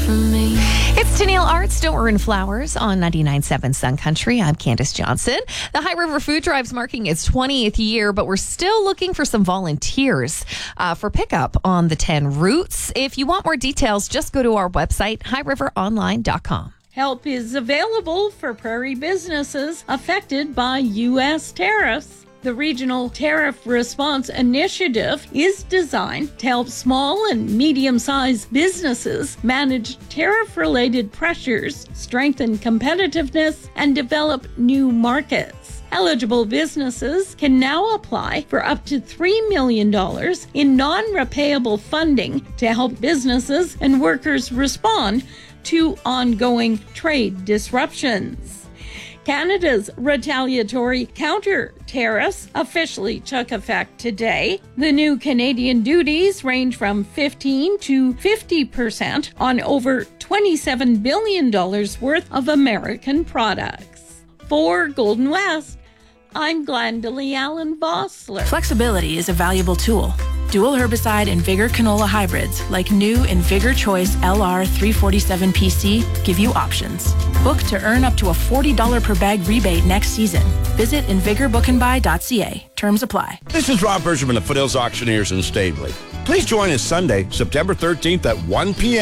from me. It's Tennille Arts, Don't Ruin Flowers on 99.7 Sun Country. I'm Candace Johnson. The High River Food Drive's marking its 20th year, but we're still looking for some volunteers for pickup on the 10 routes. If you want more details, just go to our website, highriveronline.com. Help is available for prairie businesses affected by U.S. tariffs. The Regional Tariff Response Initiative is designed to help small and medium-sized businesses manage tariff-related pressures, strengthen competitiveness, and develop new markets. Eligible businesses can now apply for up to $3 million in non-repayable funding to help businesses and workers respond to ongoing trade disruptions. Canada's retaliatory counter-tariffs officially took effect today. The new Canadian duties range from 15% to 50% on over $27 billion worth of American products. For Golden West, I'm Glendalee Allen Vossler. Flexibility is a valuable tool. Dual herbicide and Vigor canola hybrids, like new InVigor Choice LR 347PC, give you options. Book to earn up to a $40 per bag rebate next season. Visit invigorbookandbuy.ca. Terms apply. This is Rob Bergerman of Foothills Auctioneers in Staveley. Please join us Sunday, September 13th at 1 p.m.